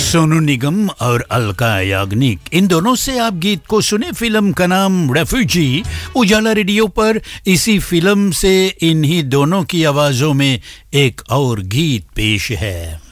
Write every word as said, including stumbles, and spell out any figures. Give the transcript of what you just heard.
सोनू निगम और अलका याग्निक, इन दोनों से आप गीत को सुने। फिल्म का नाम रेफ्यूजी। उजाला रेडियो पर इसी फिल्म से इन्हीं दोनों की आवाजों में एक और गीत पेश है।